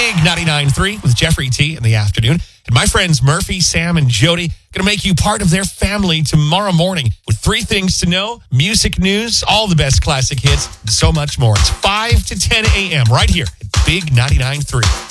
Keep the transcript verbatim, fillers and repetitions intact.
Big ninety-nine point three with Jeffrey T in the afternoon. And my friends Murphy, Sam, and Jody going to make you part of their family tomorrow morning with three things to know, music news, all the best classic hits, and so much more. It's five to ten a.m. right here at Big ninety-nine point three.